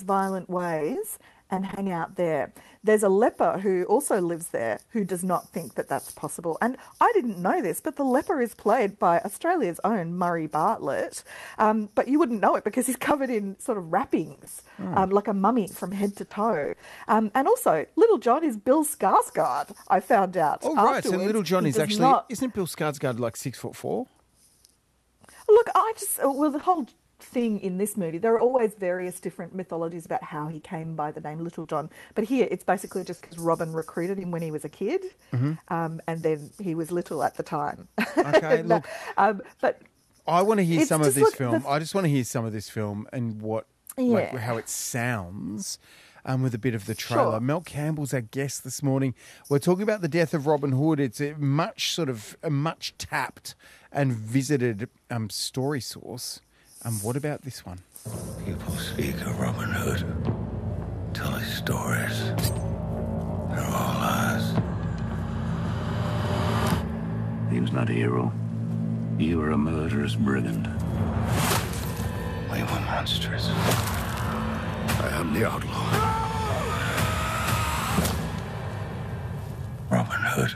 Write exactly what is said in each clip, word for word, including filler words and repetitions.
violent ways and hang out there. There's a leper who also lives there who does not think that that's possible. And I didn't know this, but the leper is played by Australia's own Murray Bartlett. Um, but you wouldn't know it because he's covered in sort of wrappings, um, like a mummy from head to toe. Um, and also, Little John is Bill Skarsgård, I found out Oh, right. So afterwards. Little John He is does actually, not- isn't Bill Skarsgård like six foot four? Look, I just, well, the whole thing in this movie, there are always various different mythologies about how he came by the name Little John. But here, it's basically just because Robin recruited him when he was a kid, um, and then he was little at the time. Okay, look, um, but I want to hear It's some of just this like film. the- I just want to hear some of this film and what, like, Yeah. how it sounds. Um, with a bit of the trailer. Sure. Mel Campbell's our guest this morning. We're talking about the death of Robin Hood. It's a much sort of a much tapped and visited um, story source. Um, what about this one? People speak of Robin Hood, tell his stories. They're all lies. He was not a hero. You were a murderous brigand. We were monsters. I am the outlaw. Robin Hood.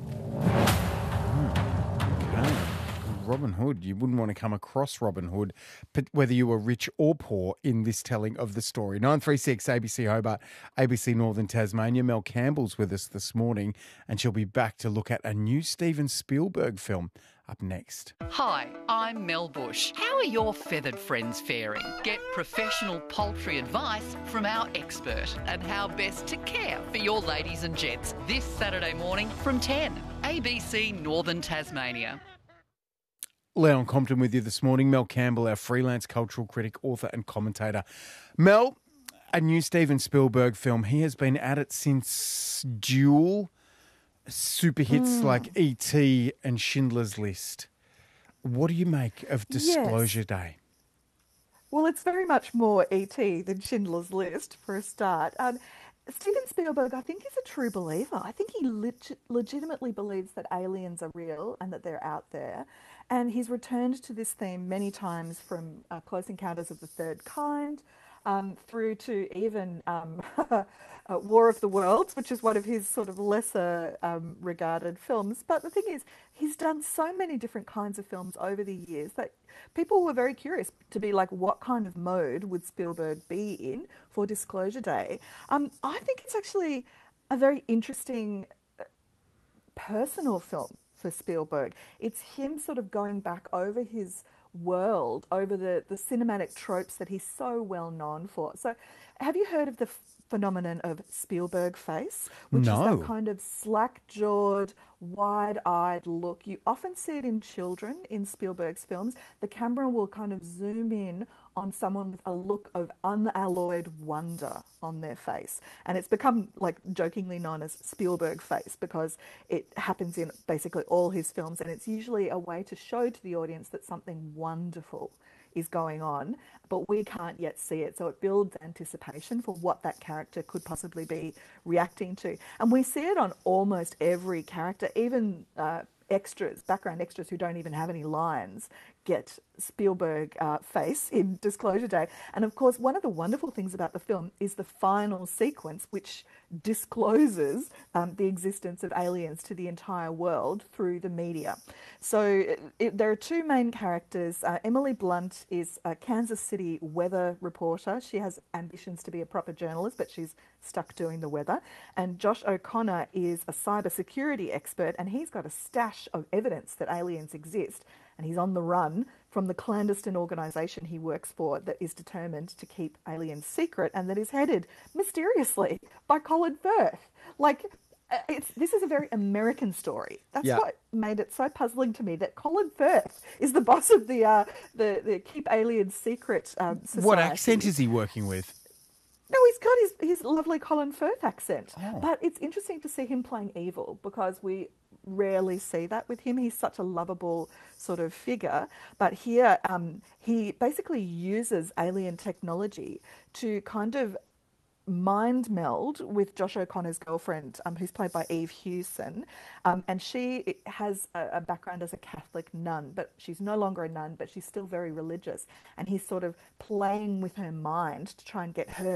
Okay. Robin Hood. You wouldn't want to come across Robin Hood, but whether you were rich or poor in this telling of the story. nine three six A B C Hobart, A B C Northern Tasmania. Mel Campbell's with us this morning, and she'll be back to look at a new Steven Spielberg film up next. Hi, I'm Mel Bush. How are your feathered friends faring? Get professional poultry advice from our expert and how best to care for your ladies and gents this Saturday morning from ten. A B C Northern Tasmania. Leon Compton with you this morning. Mel Campbell, our freelance cultural critic, author and commentator. Mel, a new Steven Spielberg film. He has been at it since Duel, super hits like E T and Schindler's List. What do you make of Disclosure Yes. Day? Well, it's very much more E T than Schindler's List for a start. Um, Steven Spielberg, I think, is a true believer. I think he leg- legitimately believes that aliens are real and that they're out there. And he's returned to this theme many times, from uh, Close Encounters of the Third Kind um, through to even um, uh, War of the Worlds, which is one of his sort of lesser um, regarded films. But the thing is, he's done so many different kinds of films over the years that people were very curious to be like, what kind of mode would Spielberg be in for Disclosure Day? Um, I think it's actually a very interesting personal film for Spielberg. It's him sort of going back over his world, over the, the cinematic tropes that he's so well known for. So have you heard of the f- phenomenon of Spielberg face, which is No. that kind of slack-jawed, wide-eyed look? You often see it in children in Spielberg's films. The camera will kind of zoom in on someone with a look of unalloyed wonder on their face. And it's become, like, jokingly known as Spielberg face because it happens in basically all his films, and it's usually a way to show to the audience that something wonderful is going on, but we can't yet see it. So it builds anticipation for what that character could possibly be reacting to. And we see it on almost every character, even uh, extras, background extras who don't even have any lines, get Spielberg uh, face in Disclosure Day. And of course, one of the wonderful things about the film is the final sequence, which discloses um, the existence of aliens to the entire world through the media. So it, it, there are two main characters. Uh, Emily Blunt is a Kansas City weather reporter. She has ambitions to be a proper journalist, but she's stuck doing the weather. And Josh O'Connor is a cybersecurity expert, and he's got a stash of evidence that aliens exist. And he's on the run from the clandestine organisation he works for that is determined to keep aliens secret and that is headed mysteriously by Colin Firth. Like, uh, it's this is a very American story. That's Yeah. what made it so puzzling to me that Colin Firth is the boss of the uh, the the Keep Aliens Secret um, society. What accent is he working with? No, he's got his, his lovely Colin Firth accent. Oh. But it's interesting to see him playing evil because we rarely see that with him. He's such a lovable sort of figure. But here, um, he basically uses alien technology to kind of mind meld with Josh O'Connor's girlfriend, um, who's played by Eve Hewson. Um, and she has a, a background as a Catholic nun, but she's no longer a nun, but she's still very religious. And he's sort of playing with her mind to try and get her